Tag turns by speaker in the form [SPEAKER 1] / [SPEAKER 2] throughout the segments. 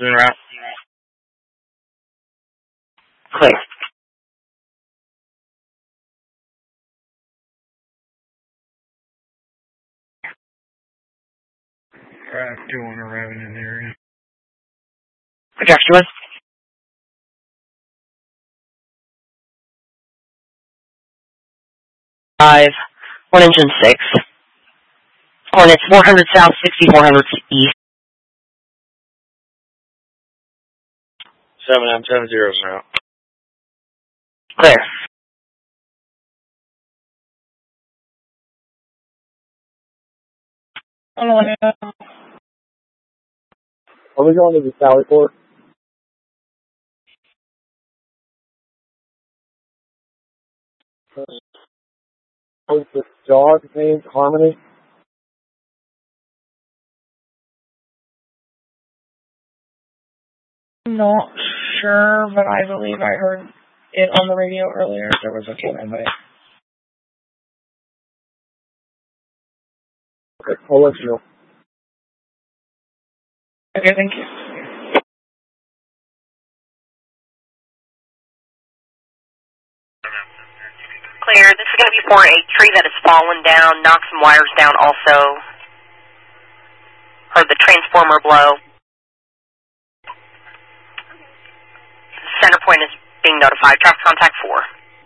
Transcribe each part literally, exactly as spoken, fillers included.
[SPEAKER 1] en route.
[SPEAKER 2] Clear.
[SPEAKER 1] Drive two on arriving in the area.
[SPEAKER 2] Project one. Five. One engine six. Hornets four hundred south, sixty-four hundred east.
[SPEAKER 1] Seven M seven zero en route.
[SPEAKER 2] Clear.
[SPEAKER 3] Are we going to the Sally Port? What's the dog name? Harmony?
[SPEAKER 4] Not sure, but I believe I heard it on the radio earlier. There was a canine bite.
[SPEAKER 3] Okay, I'll let you know.
[SPEAKER 4] Okay, thank you.
[SPEAKER 2] Clear. This is going to be for a tree that has fallen down, knocked some wires down also. Heard the transformer blow. Center point is being notified. Traffic contact four.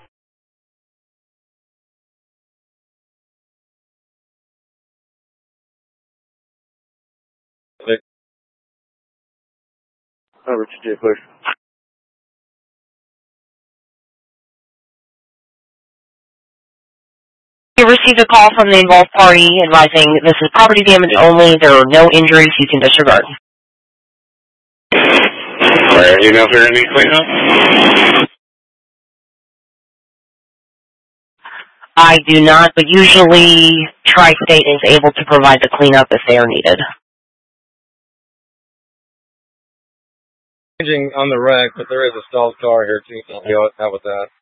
[SPEAKER 3] Over to J push.
[SPEAKER 2] You received a call from the involved party advising this is property damage only. There are no injuries. You can disregard.
[SPEAKER 1] Clear. Do you know if there are any cleanup?
[SPEAKER 2] I do not, but usually Tri-State is able to provide the cleanup if they are needed.
[SPEAKER 3] On the wreck, but there is a stalled car here too. So I'll help out with that.